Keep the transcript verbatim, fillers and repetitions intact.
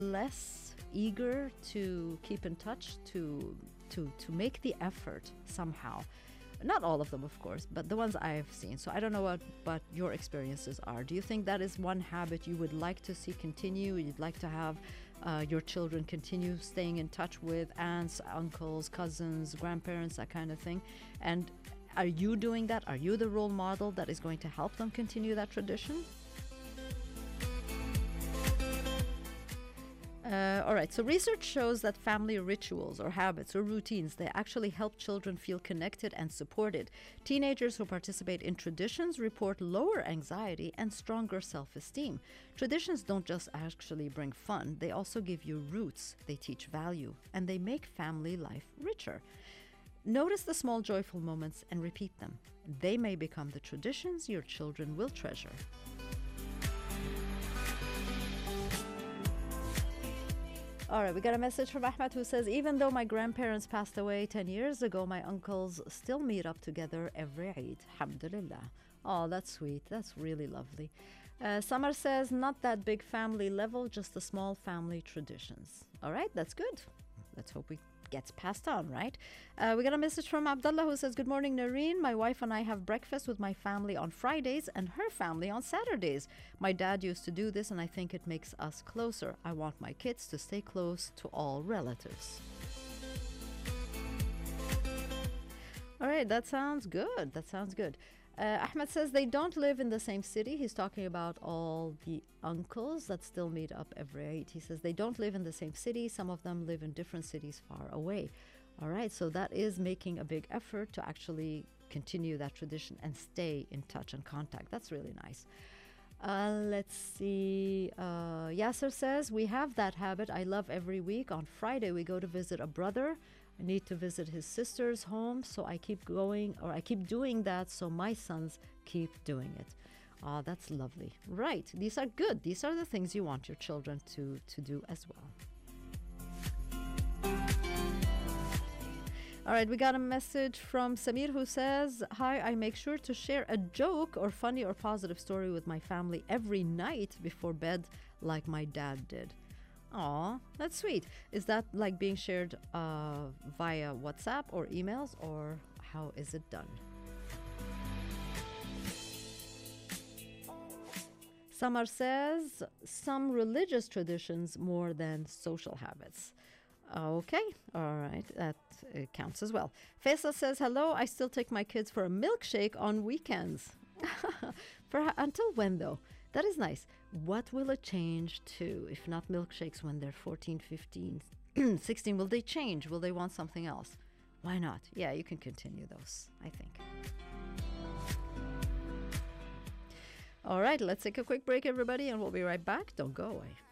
less eager to keep in touch, to to to make the effort somehow. Not all of them, of course, but the ones I've seen. So I don't know what but your experiences are. Do you think that is one habit you would like to see continue? You'd like to have uh, your children continue staying in touch with aunts, uncles, cousins, grandparents, that kind of thing? And are you doing that? Are you the role model that is going to help them continue that tradition? Uh, all right, so research shows that family rituals or habits or routines, they actually help children feel connected and supported. Teenagers who participate in traditions report lower anxiety and stronger self-esteem. Traditions don't just actually bring fun, they also give you roots, they teach value, and they make family life richer. Notice the small joyful moments and repeat them. They may become the traditions your children will treasure. All right, we got a message from Ahmed who says, even though my grandparents passed away ten years ago, my uncles still meet up together every Eid. Alhamdulillah. Oh, that's sweet. That's really lovely. Uh, Samar says, not that big family level, just the small family traditions. All right, that's good. Let's hope we gets passed on, right? Uh, we got a message from Abdullah who says, good morning, Noreen. My wife and I have breakfast with my family on Fridays and her family on Saturdays. My dad used to do this and I think it makes us closer. I want my kids to stay close to all relatives. All right, that sounds good. That sounds good. Uh, Ahmed says they don't live in the same city. He's talking about all the uncles that still meet up every Eid. He says they don't live in the same city. Some of them live in different cities far away. All right, so that is making a big effort to actually continue that tradition and stay in touch and contact. That's really nice. Uh, let's see. Uh, Yasser says, we have that habit. I love every week. On Friday, we go to visit a brother. I need to visit his sister's home, so I keep going, or I keep doing that, so my sons keep doing it. Ah, that's lovely. Right. These are good. These are the things you want your children to, to do as well. All right, we got a message from Samir who says, hi, I make sure to share a joke or funny or positive story with my family every night before bed, like my dad did. Aw, that's sweet. Is that like being shared uh, via WhatsApp or emails, or how is it done? Samar says, some religious traditions more than social habits. Okay, all right, that uh, counts as well. Faisal says, hello, I still take my kids for a milkshake on weekends. For until when, though? That is nice. What will it change to, if not milkshakes when they're fourteen, fifteen, sixteen? Will they change? Will they want something else? Why not? Yeah, you can continue those, I think. All right, let's take a quick break, everybody, and we'll be right back. Don't go away.